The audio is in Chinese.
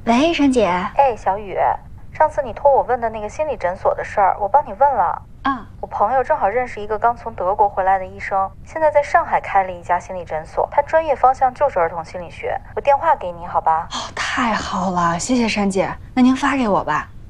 喂，珊姐。 哎，小雨，上次你托我问的那个心理诊所的事儿，我帮你问了。我朋友正好认识一个刚从德国回来的医生，现在在上海开了一家心理诊所，他专业方向就是儿童心理学。我电话给你，好吧？ 太好了，谢谢珊姐。那您发给我吧。